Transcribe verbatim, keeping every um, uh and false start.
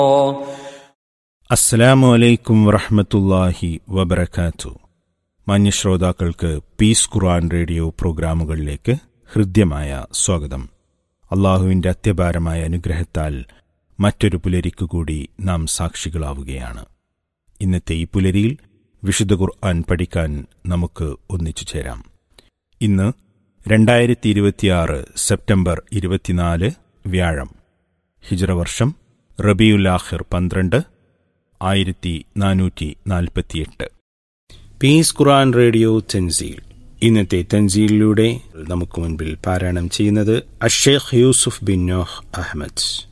അസ്സലാമു അലൈക്കും വറഹ്മത്തുള്ളാഹി വബറകാതുഹു. മാന്യ ശ്രോതാക്കൾക്ക് പീസ് ഖുർആൻ റേഡിയോ പ്രോഗ്രാമുകളിലേക്ക് ഹൃദ്യമായ സ്വാഗതം. അള്ളാഹുവിൻ്റെ അത്യപാരമായ അനുഗ്രഹത്താൽ മറ്റൊരു പുലരിക്കു കൂടി നാം സാക്ഷികളാവുകയാണ്. ഇന്നത്തെ ഈ പുലരിയിൽ വിശുദ്ധ ഖുർആൻ പഠിക്കാൻ നമുക്ക് ഒന്നിച്ചു ചേരാം. ഇന്ന് രണ്ടായിരത്തി ഇരുപത്തിയാറ് സെപ്റ്റംബർ ഇരുപത്തിനാല് വ്യാഴം, ഹിജ്റ വർഷം റബിയുൽ ആഖിർ പന്ത്രണ്ട് ആയിരത്തി നാനൂറ്റി നാൽപ്പത്തിയെട്ട്. പീസ് ഖുർആൻ റേഡിയോ തൻസീൽ. ഇന്നത്തെ തൻസീലിലൂടെ നമുക്ക് മുൻപിൽ പാരായണം ചെയ്യുന്നത് അഷ്ഷേഖ് യൂസുഫ് ബിൻ നോഹ് അഹമ്മദ്.